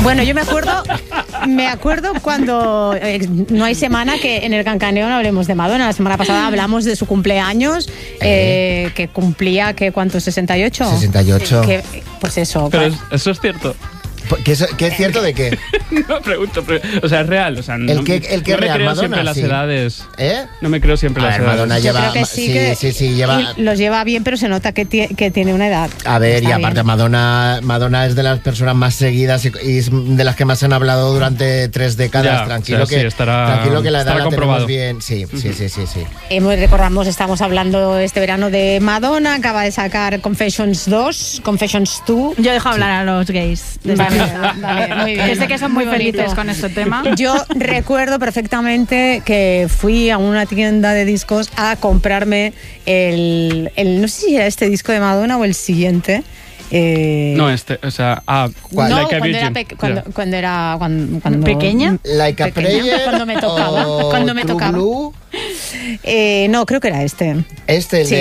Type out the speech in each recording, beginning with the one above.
Bueno, yo me acuerdo cuando no hay semana que en el Cancaneo no hablemos de Madonna. La semana pasada hablamos de su cumpleaños, que cumplía, ¿cuánto? ¿68? 68. Pues eso. Pero eso es cierto. ¿Qué es cierto de qué? No pregunto, o sea, es real. O sea, ¿El qué es no me real? creo Madonna, siempre las sí. edades. ¿Eh? No me creo siempre las edades. Madonna Yo lleva... creo que sí, lleva... Y los lleva bien, pero se nota que tiene una edad. A ver, Está y aparte bien. Madonna es de las personas más seguidas y de las que más han hablado durante 3 décadas. Ya, Tranquilo, o sea, sí, tranquilo que la edad estará la comprobado. tenemos bien. Sí. Recordamos, estamos hablando este verano de Madonna, acaba de sacar Confessions 2, Confessions 2. Yo dejo hablar a los gays. Vale, muy bien. Que sé que son muy felices bonito con este tema. Yo recuerdo perfectamente que fui a una tienda de discos a comprarme no sé si era este disco de Madonna o el siguiente. No, o sea, ¿Cuál? Like a cuando Virgin. era ¿Pequeña? Like a Prayer. Cuando me tocaba. o Cuando me True tocaba. Blue. No, creo que era este. Este es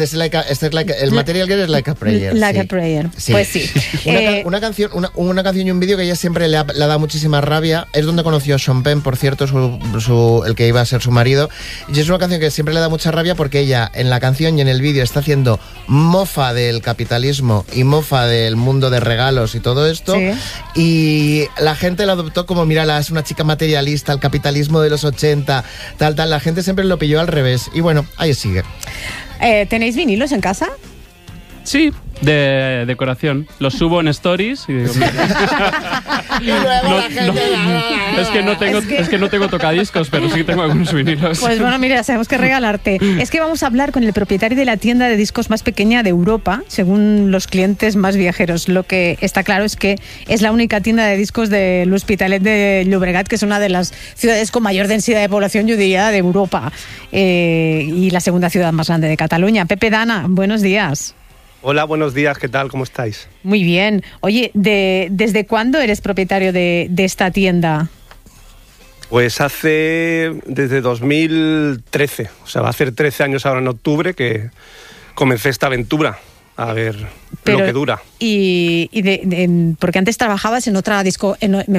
el Material Girl es Like a Prayer. Like sí. a Prayer. Sí. Pues sí. Una canción y un vídeo que ella siempre le ha dado muchísima rabia. Es donde conoció a Sean Penn, por cierto, el que iba a ser su marido. Y es una canción que siempre le da mucha rabia porque ella en la canción y en el vídeo está haciendo mofa del capitalismo y mofa del mundo de regalos y todo esto. Sí. Y la gente la adoptó como, mírala, es una chica materialista, el capitalismo de los 80, tal. La gente siempre lo pilló al revés. Y bueno, ahí sigue. ¿Tenéis vinilos en casa? Sí, de decoración. Los subo en stories y digo... Y luego la gente... Es que no tengo tocadiscos, pero sí tengo algunos vinilos. Pues bueno, mira, sabemos que regalarte. Es que vamos a hablar con el propietario de la tienda de discos más pequeña de Europa, según los clientes más viajeros. Lo que está claro es que es la única tienda de discos de l'Hospitalet de Llobregat, que es una de las ciudades con mayor densidad de población, yo diría, de Europa. Y la segunda ciudad más grande de Cataluña. Pepe Dana, buenos días. Hola, buenos días, ¿qué tal? ¿Cómo estáis? Muy bien. Oye, ¿desde cuándo eres propietario de esta tienda? Pues desde 2013, o sea, va a hacer 13 años ahora en octubre que comencé esta aventura, a ver lo que dura. Porque antes trabajabas en otra disco,